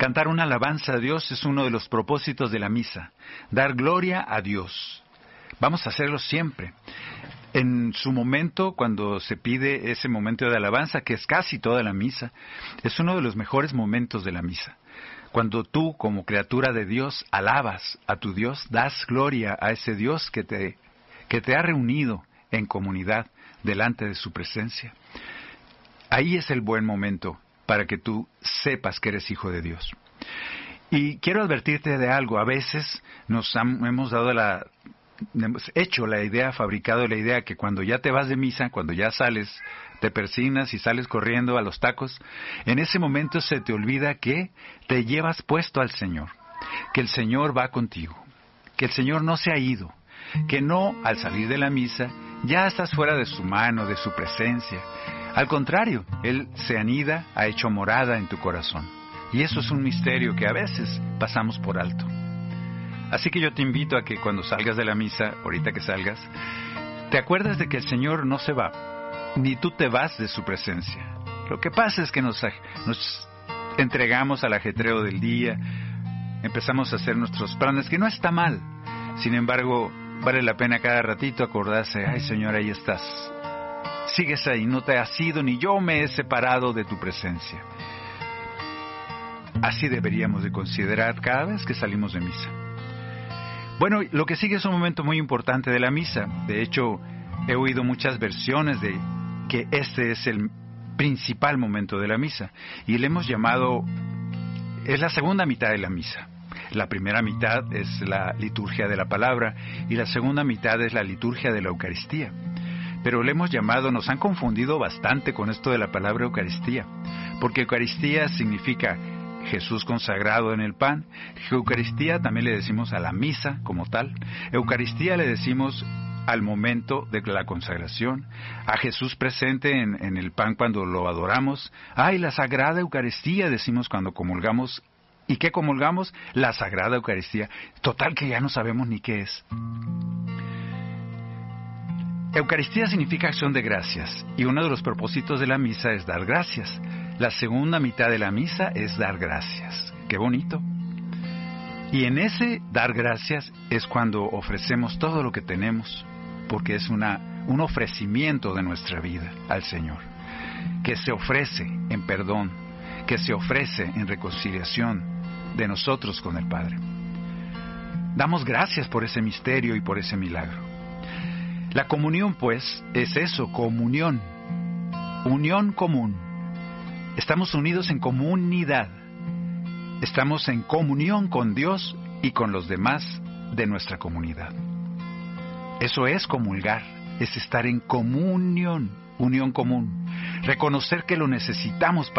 Cantar una alabanza a Dios es uno de los propósitos de la misa, dar gloria a Dios. Vamos a hacerlo siempre. En su momento, cuando se pide ese momento de alabanza, que es casi toda la misa, es uno de los mejores momentos de la misa. Cuando tú, como criatura de Dios, alabas a tu Dios, das gloria a ese Dios que te ha reunido en comunidad delante de su presencia. Ahí es el buen momento para que tú sepas que eres hijo de Dios. Y quiero advertirte de algo. A veces hemos hecho la idea, fabricado la idea que cuando ya te vas de misa, cuando ya sales, te persignas y sales corriendo a los tacos, en ese momento se te olvida que te llevas puesto al Señor, que el Señor va contigo, que el Señor no se ha ido, que no, al salir de la misa, ya estás fuera de su mano, de su presencia. Al contrario, Él se anida, ha hecho morada en tu corazón. Y eso es un misterio que a veces pasamos por alto. Así que yo te invito a que cuando salgas de la misa, ahorita que salgas, te acuerdes de que el Señor no se va, ni tú te vas de su presencia. Lo que pasa es que nos entregamos al ajetreo del día, empezamos a hacer nuestros planes, que no está mal. Sin embargo, vale la pena cada ratito acordarse, ay Señor, ahí estás. Sigues ahí, no te has ido, ni yo me he separado de tu presencia. Así deberíamos de considerar cada vez que salimos de misa. Bueno, lo que sigue es un momento muy importante de la misa. De hecho, he oído muchas versiones de que este es el principal momento de la misa. Y le hemos llamado, es la segunda mitad de la misa. La primera mitad es la liturgia de la palabra y la segunda mitad es la liturgia de la Eucaristía. Pero le hemos llamado, nos han confundido bastante con esto de la palabra Eucaristía, porque Eucaristía significa Jesús consagrado en el pan. Eucaristía también le decimos a la misa como tal. Eucaristía le decimos al momento de la consagración, a Jesús presente en el pan cuando lo adoramos. ¡Ay, la Sagrada Eucaristía! Decimos cuando comulgamos. ¿Y qué comulgamos? La Sagrada Eucaristía. Total que ya no sabemos ni qué es. Eucaristía significa acción de gracias, y uno de los propósitos de la misa es dar gracias. La segunda mitad de la misa es dar gracias. ¡Qué bonito! Y en ese dar gracias es cuando ofrecemos todo lo que tenemos, porque es un ofrecimiento de nuestra vida al Señor, que se ofrece en perdón, que se ofrece en reconciliación de nosotros con el Padre. Damos gracias por ese misterio y por ese milagro. La comunión, pues, es eso, comunión, unión común. Estamos unidos en comunidad. Estamos en comunión con Dios y con los demás de nuestra comunidad. Eso es comulgar, es estar en comunión, unión común. Reconocer que lo necesitamos